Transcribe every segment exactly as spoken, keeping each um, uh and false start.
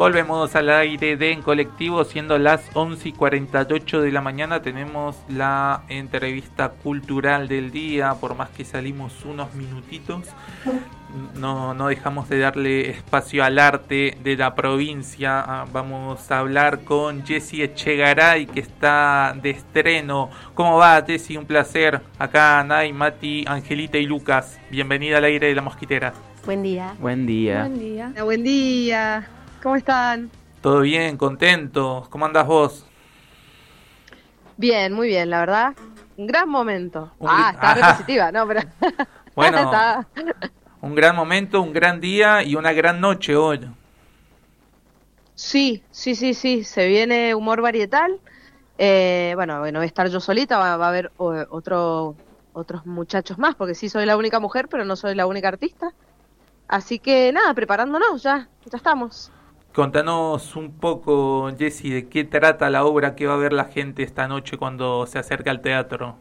Volvemos al aire de En Colectivo, siendo las once y cuarenta y ocho de la mañana. Tenemos la entrevista cultural del día. Por más que salimos unos minutitos, no, no dejamos de darle espacio al arte de la provincia. Vamos a hablar con Jessy Echegaray, que está de estreno. ¿Cómo va, Jessy? Un placer. Acá Nay, Mati, Angelita y Lucas. Bienvenida al aire de La Mosquitera. Buen día. Buen día. Buen día. Hola, buen día. ¿Cómo están? Todo bien, contentos. ¿Cómo andás vos? Bien, muy bien, la verdad. Un gran momento. Un ah, gr- está re Ajá. positiva, no, pero... Bueno, Está- un gran momento, un gran día y una gran noche hoy. Sí, sí, sí, sí. Se viene humor varietal. Eh, bueno, bueno, voy a estar yo solita, va, va a haber o, otro, otros muchachos más, porque sí soy la única mujer, pero no soy la única artista. Así que nada, preparándonos, ya, ya estamos. Contanos un poco, Jessy, de qué trata la obra que va a ver la gente esta noche cuando se acerca al teatro.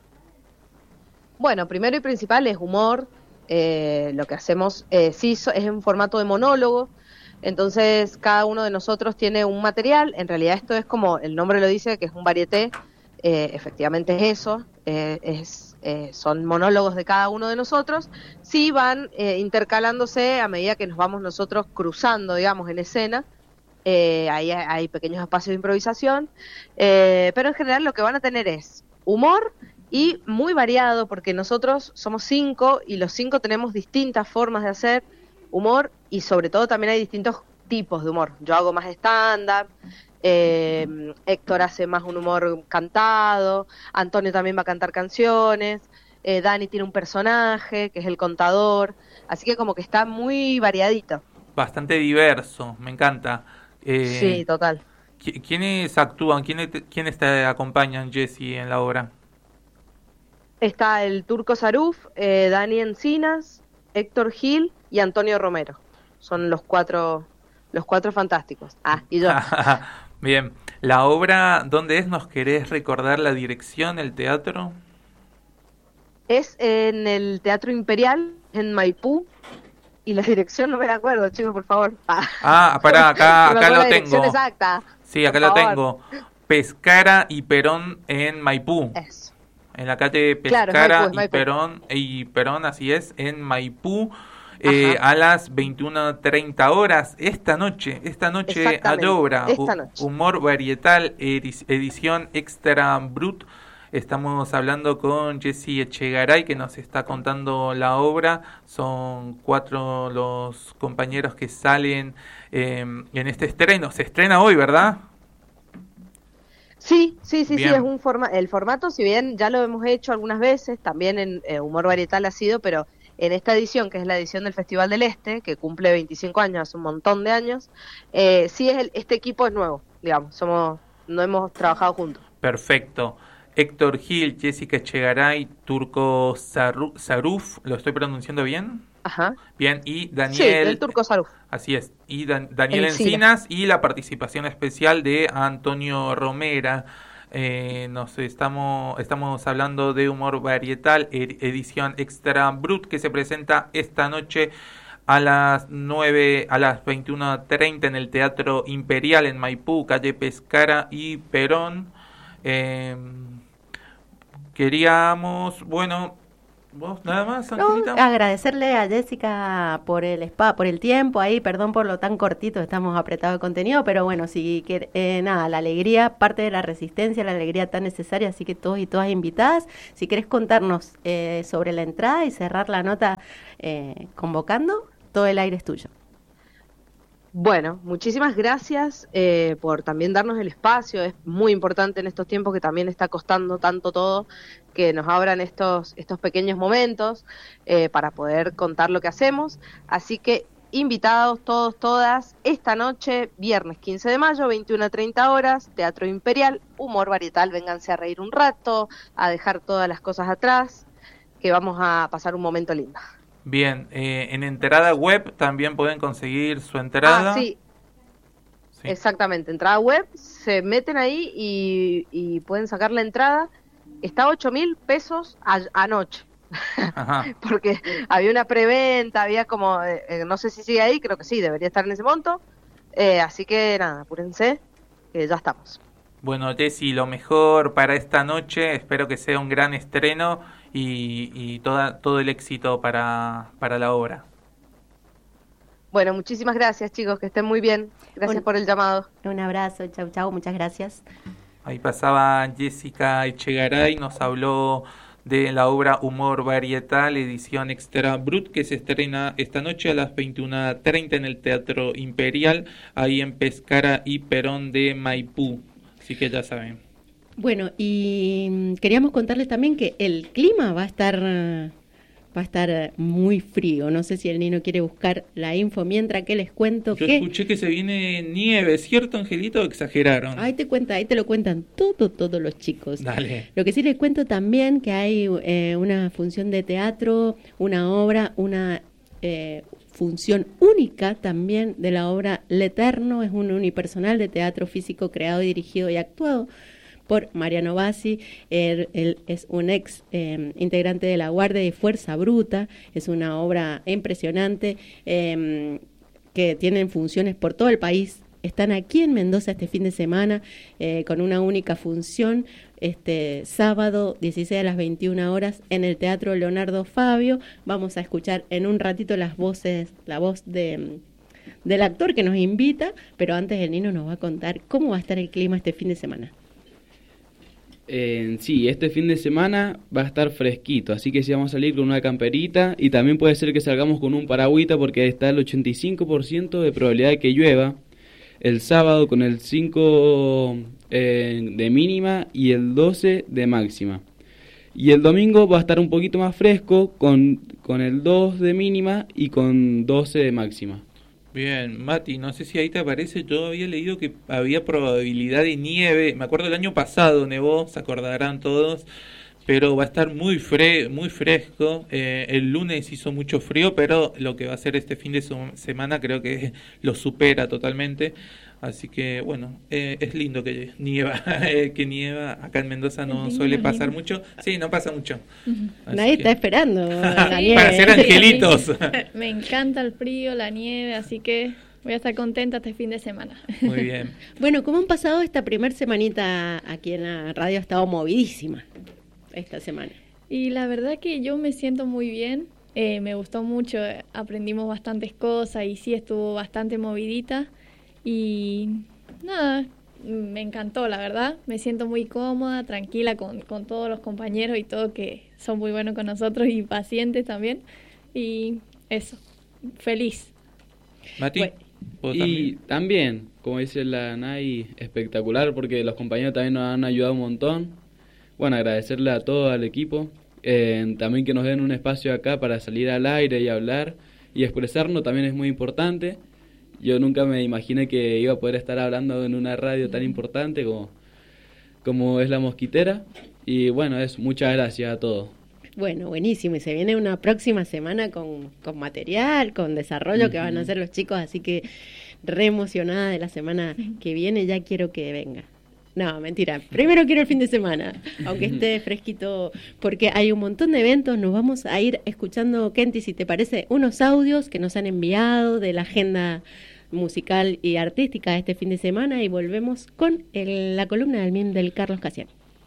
Bueno, primero y principal es humor. Eh, lo que hacemos eh, sí so- es en formato de monólogo. Entonces cada uno de nosotros tiene un material. En realidad esto es como el nombre lo dice, que es un varieté. Eh, efectivamente es eso. Eh, es, eh, son monólogos de cada uno de nosotros. Sí van eh, intercalándose a medida que nos vamos nosotros cruzando, digamos, en escena. Eh, ahí hay, hay pequeños espacios de improvisación. Eh, pero en general lo que van a tener es humor y muy variado, porque nosotros somos cinco y los cinco tenemos distintas formas de hacer humor y sobre todo también hay distintos tipos de humor. Yo hago más stand-up, eh, Héctor hace más un humor cantado, Antonio también va a cantar canciones, eh, Dani tiene un personaje que es el contador, así que como que está muy variadito. Bastante diverso, me encanta. Eh, Sí, total. ¿qui- ¿Quiénes actúan? ¿Quiénes te, quiénes te acompañan, Jessy, en la obra? Está el Turco Saruf, eh, Dani Encinas, Héctor Gil y Antonio Romero. Son los cuatro, los cuatro fantásticos. Ah, y yo. Bien, la obra, ¿dónde es? ¿Nos querés recordar la dirección, el teatro? Es en el Teatro Imperial, en Maipú. Y la dirección no me la acuerdo, chicos, por favor. Ah. Ah, pará, acá, No me acá acuerdo lo la dirección tengo. exacta. Sí, acá por lo favor. tengo. Pescara y Perón en Maipú. Eso. En la calle Claro, es Pescara Maipú, es y Maipú. Perón, y Perón, así es, en Maipú, eh, Ajá. a las veintiuna treinta horas, esta noche, esta noche a Exactamente, la obra, esta hu- noche. humor varietal, edi- edición extra brut. Estamos hablando con Jessy Echegaray, que nos está contando la obra. Son cuatro los compañeros que salen eh, en este estreno. Se estrena hoy, ¿verdad? Sí, sí, sí, Bien. sí, es un forma el formato, si bien ya lo hemos hecho algunas veces, también en eh, humor varietal ha sido, pero en esta edición, que es la edición del Festival del Este, que cumple veinticinco años, hace un montón de años, eh, sí es el, este equipo es nuevo, digamos, somos, no hemos trabajado juntos. Perfecto. Héctor Gil, Jessica Echegaray, Turco Saru- Saruf, ¿lo estoy pronunciando bien? Ajá. Bien, y Sí, Daniel, el Turco Saruf. así es, y Dan- Daniel Encinas. Encinas y la participación especial de Antonio Romera. Eh, nos estamos, estamos hablando de humor varietal, ed- edición extra brut, que se presenta esta noche a las nueve, a las veintiuna treinta en el Teatro Imperial en Maipú, calle Pescara y Perón. Eh, queríamos, bueno, vos nada más, No, Angelita. agradecerle a Jessica por el spa, por el tiempo ahí, perdón por lo tan cortito, estamos apretados de contenido, pero bueno, sí que eh, nada, la alegría, parte de la resistencia, la alegría tan necesaria, así que todos y todas invitadas. Si querés contarnos eh, sobre la entrada y cerrar la nota eh, convocando, todo el aire es tuyo. Bueno, muchísimas gracias eh, por también darnos el espacio. Es muy importante en estos tiempos que también está costando tanto todo que nos abran estos, estos pequeños momentos eh, para poder contar lo que hacemos. Así que invitados todos, todas, esta noche, viernes quince de mayo, veintiuna treinta horas, Teatro Imperial, humor varietal, vénganse a reír un rato, a dejar todas las cosas atrás, que vamos a pasar un momento lindo. Bien, eh, en entrada web también pueden conseguir su entrada. Ah, sí, Sí. exactamente. Entrada web, se meten ahí y, y pueden sacar la entrada. Está a ocho mil pesos a- anoche. Ajá. Porque había una preventa, había como, eh, eh, no sé si sigue ahí, creo que sí, debería estar en ese monto. Eh, así que nada, apúrense, que ya estamos. Bueno, Jessy, lo mejor para esta noche, espero que sea un gran estreno y, y toda, todo el éxito para, para la obra. Bueno, muchísimas gracias, chicos, que estén muy bien. Gracias Un, por el llamado. Un abrazo, chau, chau, muchas gracias. Ahí pasaba Jessica Echegaray, nos habló de la obra Humor Varietal, edición Extra Brut, que se estrena esta noche a las veintiuna treinta en el Teatro Imperial, ahí en Pescara y Perón de Maipú. Así que ya saben. Bueno, y queríamos contarles también que el clima va a estar va a estar muy frío. No sé si el Nino quiere buscar la info mientras que les cuento Yo que... escuché que se viene nieve, ¿cierto, Angelito? ¿O exageraron? Ahí te cuenta, ahí te lo cuentan todo, todos los chicos. Dale. Lo que sí les cuento también que hay eh, una función de teatro, una obra, una eh, función única también de la obra L'Eterno, es un unipersonal de teatro físico creado, dirigido y actuado por Mariano Bassi. Él, él es un ex eh, integrante de la Guardia de Fuerza Bruta, es una obra impresionante eh, que tienen funciones por todo el país. Están aquí en Mendoza este fin de semana eh, con una única función, este sábado dieciséis a las veintiuna horas en el Teatro Leonardo Fabio. Vamos a escuchar en un ratito las voces, la voz de, del actor que nos invita, pero antes el Nino nos va a contar cómo va a estar el clima este fin de semana. Eh, sí, este fin de semana va a estar fresquito, así que sí vamos a salir con una camperita y también puede ser que salgamos con un paragüita porque está el ochenta y cinco por ciento de probabilidad de que llueva. El sábado con el cinco eh, de mínima y el doce de máxima. Y el domingo va a estar un poquito más fresco con, con el dos de mínima y con doce de máxima. Bien, Mati, no sé si ahí te aparece, yo había leído que había probabilidad de nieve, me acuerdo el año pasado nevó, se acordarán todos, pero va a estar muy fre muy fresco, eh, el lunes hizo mucho frío, pero lo que va a ser este fin de semana creo que lo supera totalmente, así que bueno, eh, es lindo que nieva, eh, que nieva, acá en Mendoza no suele pasar mucho, sí, no pasa mucho. Uh-huh. Nadie que... está esperando la nieve. Para ser angelitos. Me encanta el frío, la nieve, así que voy a estar contenta este fin de semana. Muy bien. Bueno, ¿cómo han pasado esta primer semanita aquí en la radio? Ha estado movidísima esta semana. Y la verdad que yo me siento muy bien, eh, me gustó mucho, aprendimos bastantes cosas y sí estuvo bastante movidita y nada, me encantó la verdad, me siento muy cómoda, tranquila con, con todos los compañeros y todo que son muy buenos con nosotros y pacientes también y eso, feliz. Mati, bueno, y también? también, como dice la Nay, espectacular porque los compañeros también nos han ayudado un montón. Bueno, agradecerle a todo al equipo, eh, también que nos den un espacio acá para salir al aire y hablar y expresarnos también es muy importante. Yo nunca me imaginé que iba a poder estar hablando en una radio tan importante como, como es La Mosquitera y bueno, eso, muchas gracias a todos. Bueno, buenísimo, y se viene una próxima semana con, con material, con desarrollo uh-huh. que van a hacer los chicos, así que re emocionada de la semana que viene, ya quiero que venga. No, mentira. Primero quiero el fin de semana, aunque esté fresquito, porque hay un montón de eventos. Nos vamos a ir escuchando, Kenty, si te parece, unos audios que nos han enviado de la agenda musical y artística de este fin de semana y volvemos con el, la columna del M I M del Carlos Casiano.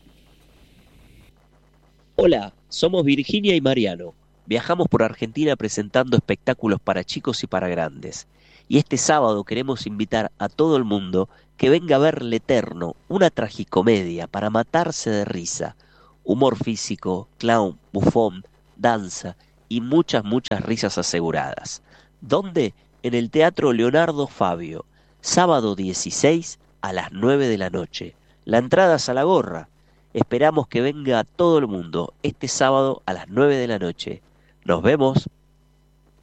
Hola, somos Virginia y Mariano. Viajamos por Argentina presentando espectáculos para chicos y para grandes. Y este sábado queremos invitar a todo el mundo que venga a ver L'Eterno, una tragicomedia para matarse de risa. Humor físico, clown, bufón, danza y muchas, muchas risas aseguradas. ¿Dónde? En el Teatro Leonardo Fabio, sábado dieciséis a las nueve de la noche. La entrada es a la gorra. Esperamos que venga todo el mundo este sábado a las nueve de la noche. Nos vemos.